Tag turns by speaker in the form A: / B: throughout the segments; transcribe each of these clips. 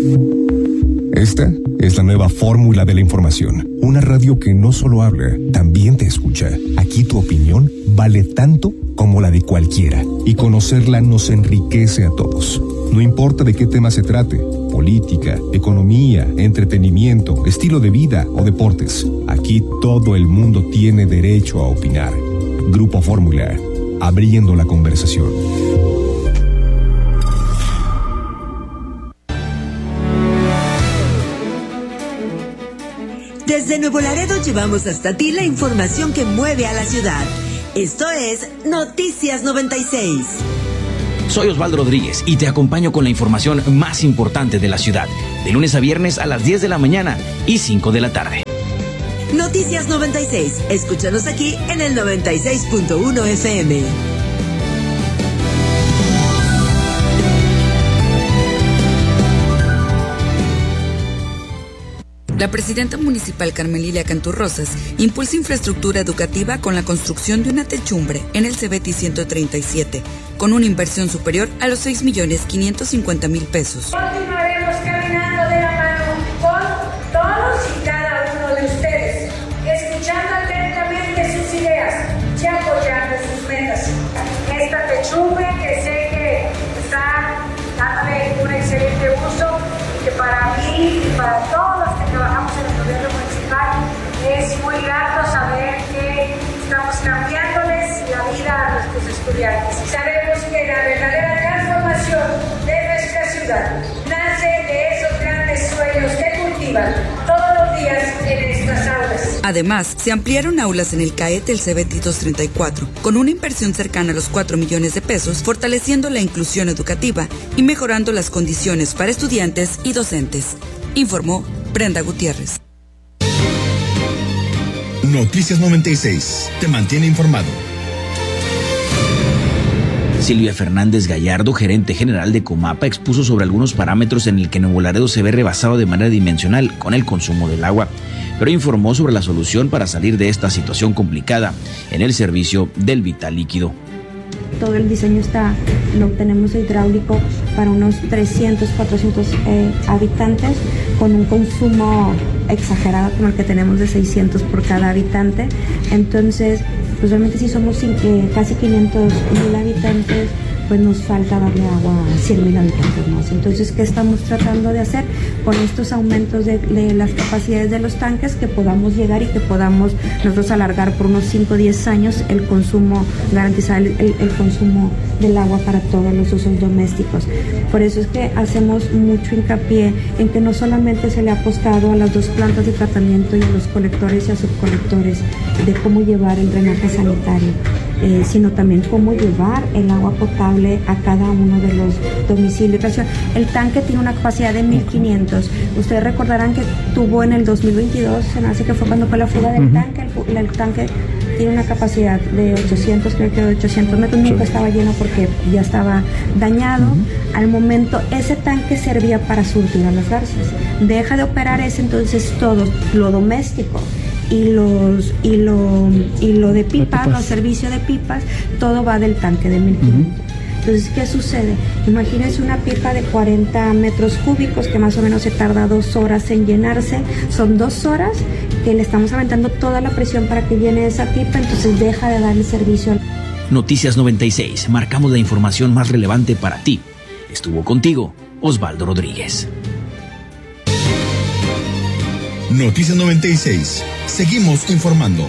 A: Esta es la nueva fórmula de la información. Una radio que no solo habla, también te escucha. Aquí tu opinión vale tanto como la de cualquiera. Y conocerla nos enriquece a todos. No importa de qué tema se trate. Política, economía, entretenimiento, estilo de vida o deportes. Aquí todo el mundo tiene derecho a opinar. Grupo Fórmula. Abriendo la conversación.
B: Desde Nuevo Laredo llevamos hasta ti la información que mueve a la ciudad. Esto es Noticias 96.
C: Soy Osvaldo Rodríguez y te acompaño con la información más importante de la ciudad, de lunes a viernes a las 10 de la mañana y 5 de la tarde.
B: Noticias 96. Escúchanos aquí en el 96.1 FM.
D: La presidenta municipal Carmelilla Cantú Rosas impulsa infraestructura educativa con la construcción de una techumbre en el Cebeti 137, con una inversión superior a los 6.550.000 pesos.
E: Continuaremos caminando de la mano con todos y cada uno de ustedes, escuchando atentamente sus ideas y apoyando sus metas. Esta techumbre que sé que está dándole un excelente uso y que para mí y para todos trabajamos en el gobierno municipal, es muy grato saber que estamos cambiándoles la vida a nuestros estudiantes. Sabemos que la verdadera transformación de nuestra ciudad nace de esos grandes sueños que cultivan todos los días en estas aulas.
D: Además, se ampliaron aulas en el CAET del Cebeti 234, con una inversión cercana a los 4 millones de pesos, fortaleciendo la inclusión educativa y mejorando las condiciones para estudiantes y docentes. Informó Brenda Gutiérrez.
F: Noticias 96. Te mantiene informado.
C: Silvia Fernández Gallardo, gerente general de Comapa, expuso sobre algunos parámetros en el que Nuevo Laredo se ve rebasado de manera dimensional con el consumo del agua, pero informó sobre la solución para salir de esta situación complicada en el servicio del vital líquido.
G: Todo el diseño lo tenemos hidráulico para unos 300, 400 habitantes, con un consumo exagerado como el que tenemos de 600 por cada habitante. Entonces, pues realmente si somos casi 500,000 habitantes, pues nos falta darle agua a 100,000 habitantes más. Entonces, ¿qué estamos tratando de hacer? Con estos aumentos de las capacidades de los tanques, que podamos llegar y que podamos nosotros alargar por unos 5 o 10 años el consumo, garantizar el consumo del agua para todos los usos domésticos. Por eso es que hacemos mucho hincapié en que no solamente se le ha apostado a las 2 plantas de tratamiento y a los colectores y a subcolectores de cómo llevar el drenaje sanitario, sino también cómo llevar el agua potable a cada uno de los domicilios. El tanque tiene una capacidad de 1,500. Ustedes recordarán que tuvo en el 2022, se me hace que fue cuando fue la fuga del tanque. El tanque tiene una capacidad de 800, creo que de 800 metros. Nunca estaba lleno porque ya estaba dañado. Al momento, ese tanque servía para surtir a las garzas. Deja de operar ese, entonces todo lo doméstico y lo de pipas, los servicios de pipas, todo va del tanque de 1,500. Entonces, ¿qué sucede? Imagínense una pipa de 40 metros cúbicos que más o menos se tarda 2 horas en llenarse. Son 2 horas que le estamos aventando toda la presión para que llene esa pipa, entonces deja de darle servicio.
C: Noticias 96. Marcamos la información más relevante para ti. Estuvo contigo Osvaldo Rodríguez.
F: Noticias 96. Seguimos informando.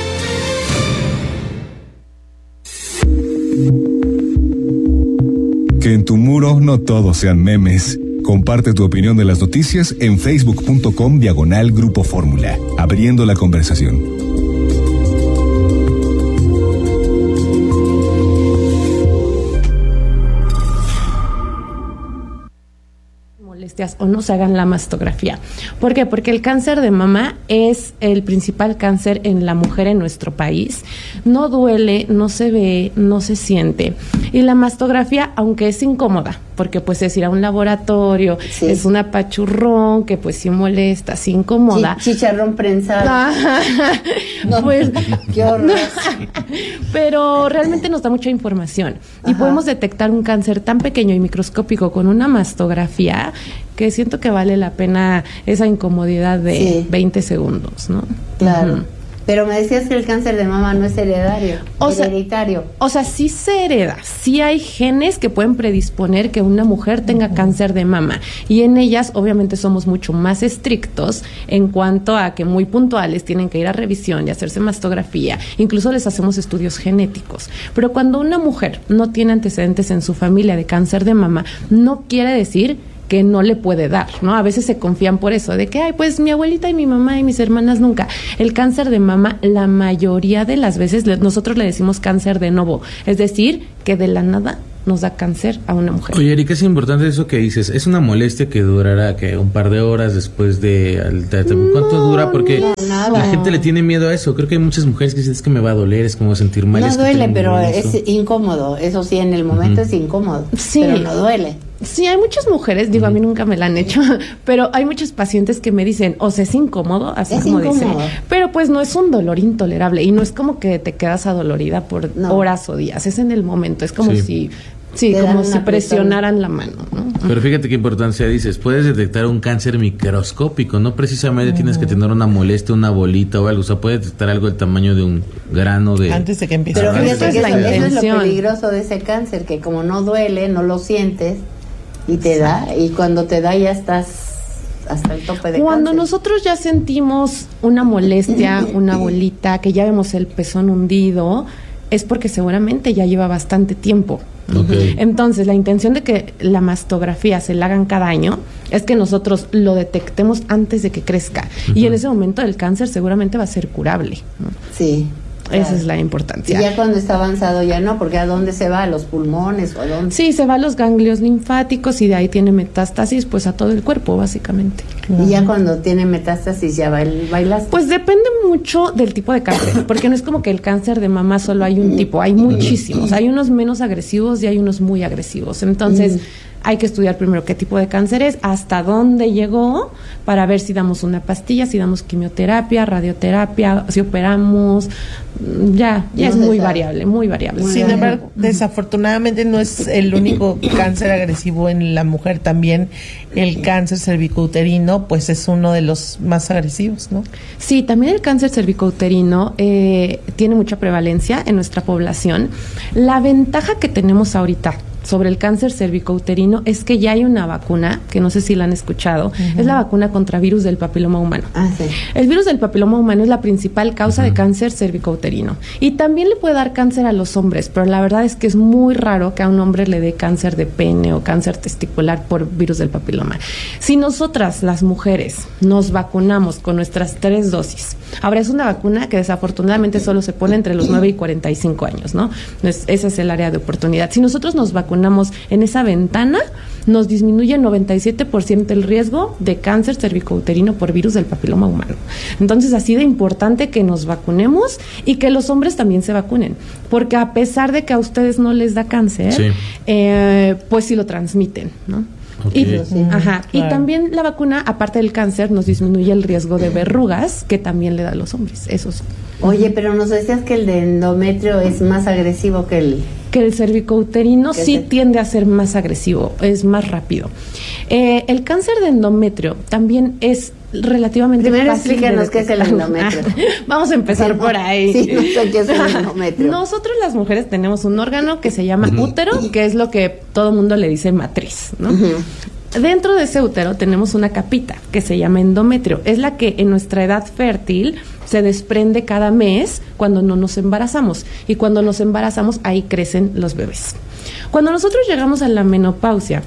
A: Que en tu muro no todos sean memes. Comparte tu opinión de las noticias en facebook.com/Grupo Fórmula. Abriendo la conversación.
H: O no se hagan la mastografía. ¿Por qué? Porque el cáncer de mama es el principal cáncer en la mujer en nuestro país. No duele, no se ve, no se siente. Y la mastografía, aunque es incómoda, porque pues es ir a un laboratorio, es un apachurrón que pues sí molesta, sí incomoda.
I: Chicharrón prensado.
H: No, pues
I: qué horror.
H: Pero realmente nos da mucha información y podemos detectar un cáncer tan pequeño y microscópico con una mastografía que siento que vale la pena esa incomodidad de 20 segundos, ¿no?
I: Claro. Pero me decías que el cáncer de mama no es hereditario. O sea,
H: sí se hereda. Sí hay genes que pueden predisponer que una mujer tenga cáncer de mama. Y en ellas, obviamente, somos mucho más estrictos en cuanto a que muy puntuales tienen que ir a revisión y hacerse mastografía. Incluso les hacemos estudios genéticos. Pero cuando una mujer no tiene antecedentes en su familia de cáncer de mama, no quiere decir que no le puede dar, ¿no? A veces se confían por eso, de que, ay, pues mi abuelita y mi mamá y mis hermanas nunca. El cáncer de mama, la mayoría de las veces, nosotros le decimos cáncer de novo, es decir, que de la nada nos da cáncer a una mujer.
J: Oye, Erika, es importante eso que dices. Es una molestia que durará un par de horas después de ¿cuánto dura? Porque la gente le tiene miedo a eso. Creo que hay muchas mujeres que dicen, es que me va a doler, es que me voy a sentir mal.
I: No duele, pero es incómodo. Eso sí, en el momento es incómodo, pero no duele.
H: Sí, hay muchas mujeres, digo, a mí nunca me la han hecho, pero hay muchos pacientes que me dicen, o sea, es incómodo, así es como dice, pero pues no es un dolor intolerable y no es como que te quedas adolorida por horas o días, es en el momento, es como si presionaran la mano, ¿no?
J: Pero fíjate qué importancia dices, puedes detectar un cáncer microscópico, no precisamente tienes que tener una molestia, una bolita o algo, o sea, puedes detectar algo del tamaño de un grano de...
K: Antes de que empiece.
I: Pero fíjate que eso es lo peligroso de ese cáncer, que como no duele, no lo sientes y te da, y cuando te da ya estás hasta el tope de
H: Cuando
I: cáncer.
H: nosotros ya sentimos una molestia, una bolita, que ya vemos el pezón hundido, es porque seguramente ya lleva bastante tiempo.
J: Okay.
H: Entonces, la intención de que la mastografía se la hagan cada año es que nosotros lo detectemos antes de que crezca. Y en ese momento el cáncer seguramente va a ser curable, ¿no?
I: Sí.
H: Esa es la importancia.
I: Y ya cuando está avanzado ya no, porque ¿a dónde se va? ¿A los pulmones o a dónde?
H: Sí, se va a los ganglios linfáticos y de ahí tiene metástasis pues a todo el cuerpo básicamente.
I: Y ya cuando tiene metástasis ya bailas.
H: Pues depende mucho del tipo de cáncer, porque no es como que el cáncer de mama solo hay un tipo, hay muchísimos, hay unos menos agresivos y hay unos muy agresivos. Entonces hay que estudiar primero qué tipo de cáncer es, hasta dónde llegó, para ver si damos una pastilla, si damos quimioterapia, radioterapia, si operamos, ya es muy variable, muy variable.
K: Sin embargo, desafortunadamente no es el único cáncer agresivo en la mujer, también el cáncer cervicouterino, pues es uno de los más agresivos, ¿no?
H: Sí, también el cáncer cervicouterino tiene mucha prevalencia en nuestra población. La ventaja que tenemos ahorita sobre el cáncer cervicouterino es que ya hay una vacuna, que no sé si la han escuchado, es la vacuna contra virus del papiloma humano.
I: Sí.
H: El virus del papiloma humano es la principal causa de cáncer cervicouterino y también le puede dar cáncer a los hombres, pero la verdad es que es muy raro que a un hombre le dé cáncer de pene o cáncer testicular por virus del papiloma. Si nosotras, las mujeres, nos vacunamos con nuestras 3 dosis, ahora es una vacuna que desafortunadamente solo se pone entre los 9 y 45 años, ¿no? Ese es el área de oportunidad. Si nosotros nos vacunamos en esa ventana, nos disminuye 97% el riesgo de cáncer cervicouterino por virus del papiloma humano. Entonces, así de importante que nos vacunemos y que los hombres también se vacunen, porque a pesar de que a ustedes no les da cáncer, pues sí lo transmiten, ¿no?
J: Okay.
H: Y también la vacuna, aparte del cáncer, nos disminuye el riesgo de verrugas, que también le da a los hombres. Eso sí.
I: Oye, pero nos decías que el de endometrio es más agresivo que el
H: cervicouterino sí tiende a ser más agresivo, es más rápido. El cáncer de endometrio también es relativamente
I: Primero
H: fácil.
I: Explícanos qué es el endometrio.
H: Vamos a empezar por ahí.
I: Sí, no sé qué es el endometrio.
H: Nosotros las mujeres tenemos un órgano que se llama útero, que es lo que todo mundo le dice matriz, ¿no? Dentro de ese útero tenemos una capita que se llama endometrio. Es la que en nuestra edad fértil se desprende cada mes cuando no nos embarazamos. Y cuando nos embarazamos, ahí crecen los bebés. Cuando nosotros llegamos a la menopausia,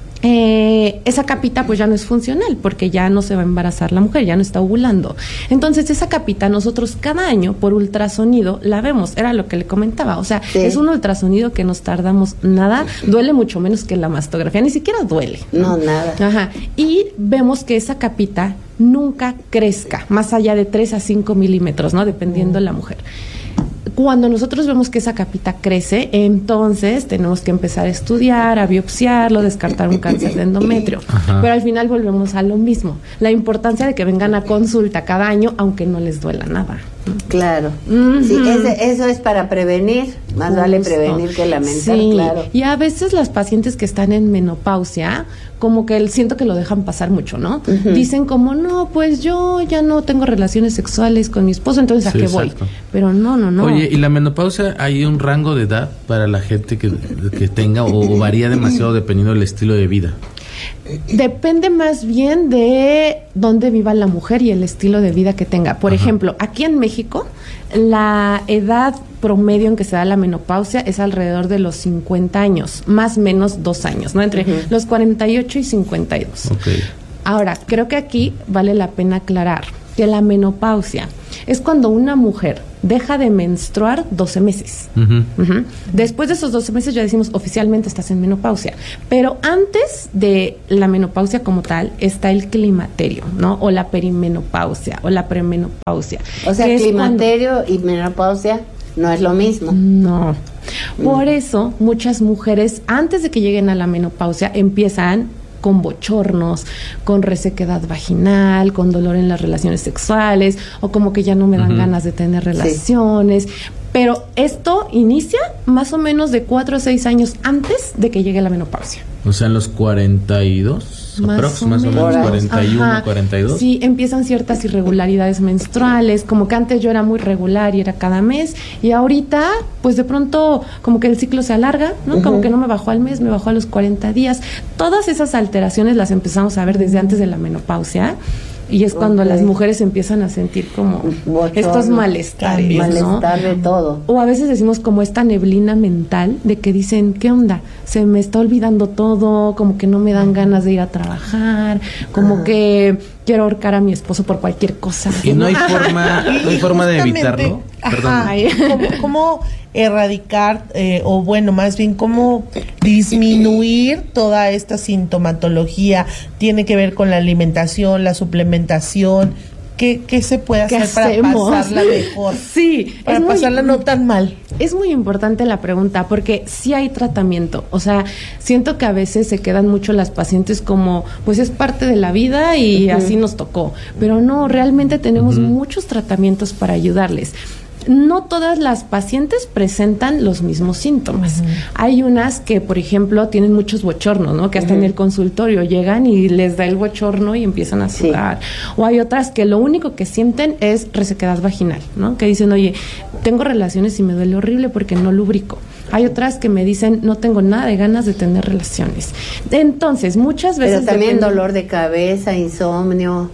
H: esa capita pues ya no es funcional porque ya no se va a embarazar la mujer, ya no está ovulando. Entonces esa capita nosotros cada año por ultrasonido la vemos, era lo que le comentaba, o sea, es un ultrasonido que nos tardamos nada, duele mucho menos que la mastografía, ni siquiera duele.
I: No, nada.
H: Y vemos que esa capita nunca crezca más allá de 3 a 5 milímetros, ¿no? Dependiendo de la mujer. Cuando nosotros vemos que esa capita crece, entonces tenemos que empezar a estudiar, a biopsiarlo, descartar un cáncer de endometrio. Ajá. Pero al final volvemos a lo mismo. La importancia de que vengan a consulta cada año, aunque no les duela nada.
I: Claro. Sí, eso es para prevenir. Más vale prevenir que lamentar,
H: sí.
I: Claro.
H: Y a veces las pacientes que están en menopausia, como que siento que lo dejan pasar mucho, ¿no? Dicen como, no, pues yo ya no tengo relaciones sexuales con mi esposo, entonces ¿a qué voy? Pero no.
J: Oye, ¿y la menopausia hay un rango de edad para la gente que tenga o varía demasiado dependiendo del estilo de vida?
H: Depende más bien de dónde viva la mujer y el estilo de vida que tenga. Por ejemplo, aquí en México, la edad promedio en que se da la menopausia es alrededor de los 50 años, más o menos 2 años, ¿no? Entre los 48 y 52.
J: Okay.
H: Ahora, creo que aquí vale la pena aclarar que la menopausia es cuando una mujer deja de menstruar 12 meses. Después de esos 12 meses ya decimos oficialmente estás en menopausia. Pero antes de la menopausia como tal está el climaterio, ¿no? O la perimenopausia o la premenopausia.
I: O sea, climaterio y menopausia no es lo mismo.
H: No. Por eso muchas mujeres antes de que lleguen a la menopausia empiezan con bochornos, con resequedad vaginal, con dolor en las relaciones sexuales, o como que ya no me dan ganas de tener relaciones. Sí. Pero esto inicia más o menos de 4 a 6 años antes de que llegue la menopausia.
J: O sea, en los 42, más o menos 41, ajá, 42.
H: Sí, empiezan ciertas irregularidades menstruales, como que antes yo era muy regular y era cada mes, y ahorita, pues de pronto, como que el ciclo se alarga, ¿no? Como que no me bajó al mes, me bajó a los 40 días. Todas esas alteraciones las empezamos a ver desde antes de la menopausia. Y es cuando las mujeres empiezan a sentir como estos malestares, ¿no?
I: Malestar de todo.
H: O a veces decimos como esta neblina mental de que dicen, ¿qué onda? Se me está olvidando todo, como que no me dan ganas de ir a trabajar, como que quiero ahorcar a mi esposo por cualquier cosa.
J: Y no hay forma de evitarlo.
K: ¿Cómo erradicar, o bueno, más bien cómo disminuir toda esta sintomatología? Tiene que ver con la alimentación, la suplementación. ¿Qué se puede hacer para pasarla mejor?
H: Sí,
K: para pasarla no tan mal.
H: Es muy importante la pregunta porque sí hay tratamiento. O sea, siento que a veces se quedan mucho las pacientes como, pues es parte de la vida y así nos tocó. Pero no, realmente tenemos muchos tratamientos para ayudarles. No todas las pacientes presentan los mismos síntomas. Hay unas que, por ejemplo, tienen muchos bochornos, ¿no? Que hasta en el consultorio llegan y les da el bochorno y empiezan a sudar. O hay otras que lo único que sienten es resequedad vaginal, ¿no? Que dicen, oye, tengo relaciones y me duele horrible porque no lubrico. Hay otras que me dicen, no tengo nada de ganas de tener relaciones. Entonces, muchas veces...
I: Pero también dolor de cabeza, insomnio,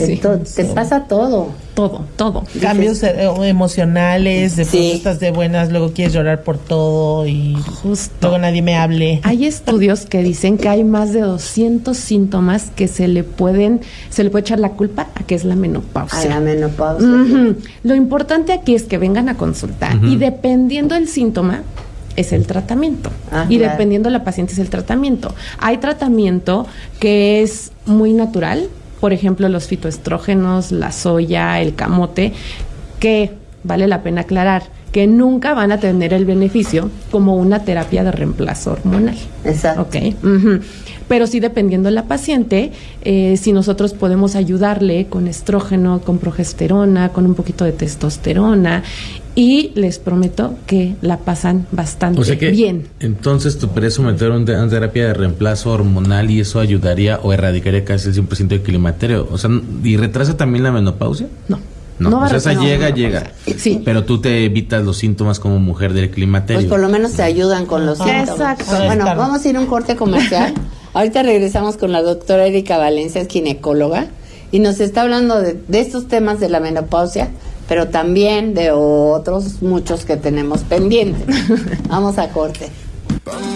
I: te pasa todo.
H: Todo.
K: Cambios emocionales, de pronto estás de buenas, luego quieres llorar por todo y luego nadie me hable.
H: Hay estudios que dicen que hay más de 200 síntomas que se le puede echar la culpa a que es la menopausia.
I: A la menopausia.
H: Lo importante aquí es que vengan a consultar y dependiendo del síntoma es el tratamiento. Y dependiendo de la paciente es el tratamiento. Hay tratamiento que es muy natural, por ejemplo, los fitoestrógenos, la soya, el camote, que vale la pena aclarar que nunca van a tener el beneficio como una terapia de reemplazo hormonal.
I: Exacto.
H: ¿Okay? Pero sí, dependiendo de la paciente, si nosotros podemos ayudarle con estrógeno, con progesterona, con un poquito de testosterona, y les prometo que la pasan bastante bien.
J: Entonces, ¿tú puedes someter una terapia de reemplazo hormonal y eso ayudaría o erradicaría casi el 100% del climaterio? O sea, ¿y retrasa también la menopausia? No, o sea, esa llega.
H: Sí.
J: Pero tú te evitas los síntomas como mujer del climaterio.
I: Pues por lo menos te ayudan con los síntomas.
H: Exacto.
I: Bueno, vamos a ir a un corte comercial. Ahorita regresamos con la doctora Erika Valencia, es ginecóloga, y nos está hablando de estos temas de la menopausia, pero también de otros muchos que tenemos pendientes. Vamos a corte.